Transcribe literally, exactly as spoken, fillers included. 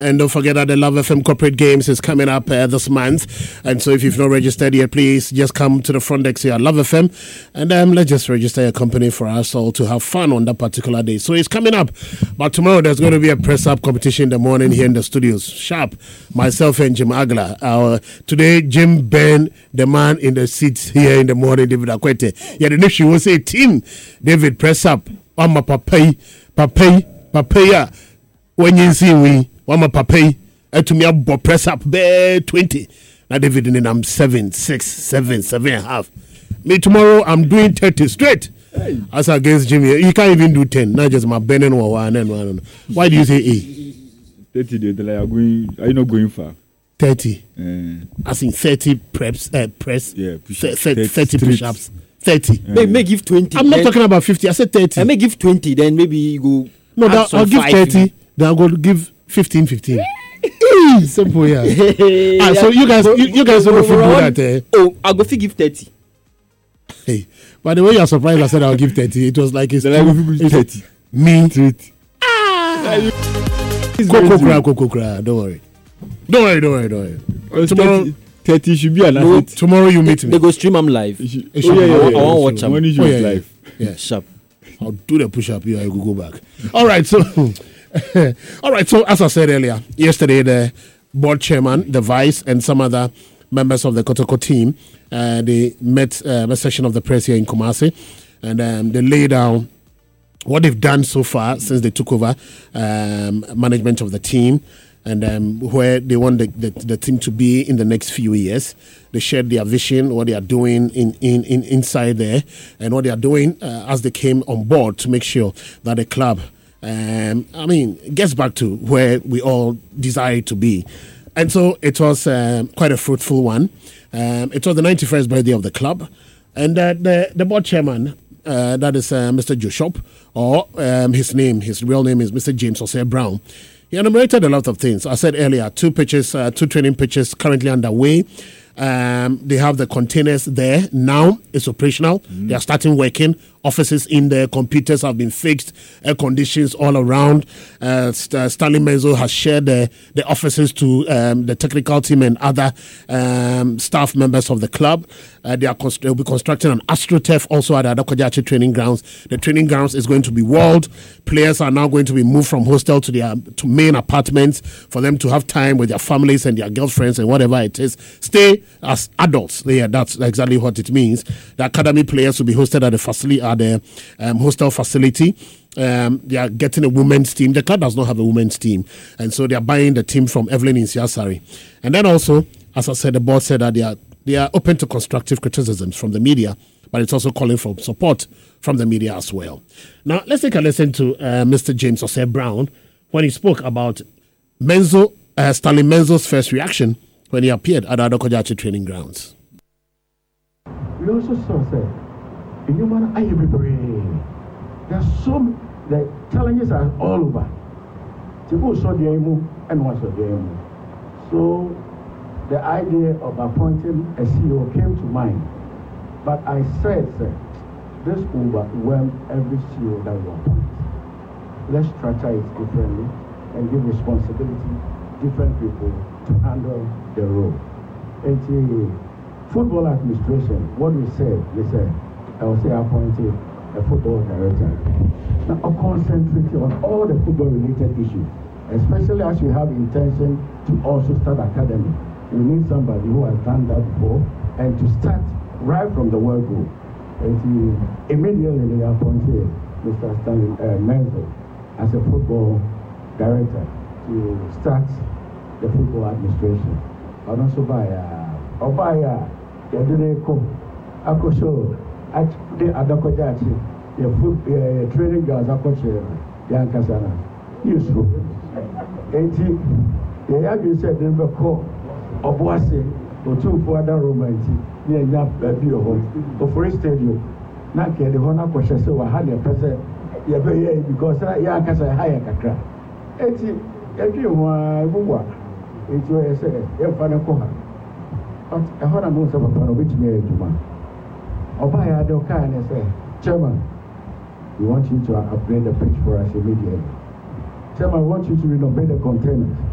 And don't forget that the Love F M Corporate Games is coming up uh, this month. And so if you've not registered yet, please just come to the front desk here at Love F M. And um, let's just register your company for us all to have fun on that particular day. So it's coming up. But tomorrow there's going to be a press-up competition in the morning here in the studios. Sharp, myself and Jim Agla. Our, today, Jim Ben, the man in the seats here in the morning, David Akwete. Yeah, the next she will say, team, David, press up. Mama Papay, Papay, Papaya. When you see we, Mama Papay, and to me, I press up bare twenty. Now, David, and I'm seven, six, seven, seven and a half. Me tomorrow, I'm doing thirty straight. Hey. As against Jimmy, you can't even do ten. Not just my Ben and one and one. Why do you say eight? thirty days, like are going, are you not going far? thirty. Uh, As in thirty preps, uh, press, yeah, push th- th- thirty push ups. thirty. Uh, may, may give twenty. I'm not talking about fifty. I said thirty. I may give twenty, then maybe you go. No, that, I'll give thirty. Then I'll go give fifteen, fifteen. Simple, yeah. ah, so you guys, you, you guys want to feel that? Eh? Oh, I'll go give thirty. Hey, by the way, you're surprised I said I'll give thirty. It was like it's, then I will give thirty. Me. thirty. Ah. Go, go, go, go, go, don't worry. Don't worry, don't worry, don't worry. Well, tomorrow, thirty, thirty should be an no, tomorrow you meet they, me. They go stream them live. Should, oh, yeah, yeah, yeah, yeah, I want to watch them. When is oh, yeah, live? Yeah, yeah. Sharp. I'll do the push up here. I will go back. All right, so, all right. So, as I said earlier, yesterday the board chairman, the vice, and some other members of the Kotoko team, uh, they met uh, a session of the press here in Kumasi, and um, they laid down what they've done so far since they took over um, management of the team, and um, where they want the, the, the team to be in the next few years. They shared their vision, what they are doing in, in, in inside there, and what they are doing uh, as they came on board to make sure that the club, um, I mean, gets back to where we all desire it to be. And so it was um, quite a fruitful one. Um, it was the ninety-first birthday of the club, and uh, the, the board chairman, uh, that is uh, Mister Joshop, or um, his name, his real name is Mister James Osei Brown. He enumerated a lot of things. I said earlier, two pitches, uh, two training pitches currently underway. Um, they have the containers there now. It's operational. Mm. They are starting working. Offices in there. Computers have been fixed. Air conditions all around. Uh, St- Stanley Menzo has shared the, the offices to um, the technical team and other um, staff members of the club. Uh, they are const- they'll be constructing an AstroTurf also at the Adokojachi training grounds. The training grounds is going to be walled. Players are now going to be moved from hostel to their to main apartments for them to have time with their families and their girlfriends and whatever it is. Stay as adults. Yeah, that's exactly what it means. The academy players will be hosted at the facility at the um, hostel facility. Um, they are getting a women's team. The club does not have a women's team, and so they are buying the team from Evelyn Insiasari. And then also, as I said, the board said that they are they are open to constructive criticisms from the media, but it's also calling for support from the media as well. Now, let's take a listen to uh, Mister James Osei Brown when he spoke about Menzo, uh, Stanley Menzo's first reaction when he appeared at Adokojachi training grounds. We also saw that in human I be brave. There are so the challenges are all over. People saw the emu and one saw the emu. So the idea of appointing a C E O came to mind. But I said, sir, this overwhelmed every C E O that we appoint. Let's structure it differently and give responsibility different people to handle the role. And the football administration, what we said, they said, I will say appointed a football director. Now, I'll concentrate on all the football-related issues, especially as we have intention to also start academy. We need somebody who has done that before, and to start right from the word go. And to immediately they appointed Mister Stanley uh, Menzo as a football director to start the football administration. And also by Obaya, the Adoneko, Akosho, the Adokojachi, the foot uh, training guys, Akosho, the Ankasana, useful. And the Yagu said, they were called Obuasi, or two for other romantic, near Yap Bio, or for a stadium. Naki, the Hona Kosha, so I had a person, because I Yakasa higher Kakra. Eti, everyone, it was a Fanakoha. But a Hona knows of a pan which may do. Obaya Doka and say, Chairman, we want you to upgrade the pitch for us immediately. Chairman, I want you to renovate the containers.